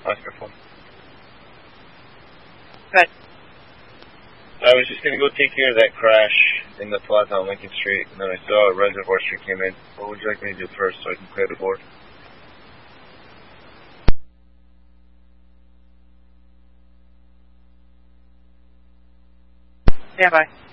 Oscar 4. Good. I was just going to go take care of that crash in the plaza on Lincoln Street, and then I saw a Reservoir Street came in. What would you like me to do first so I can clear the board? Yeah, bye.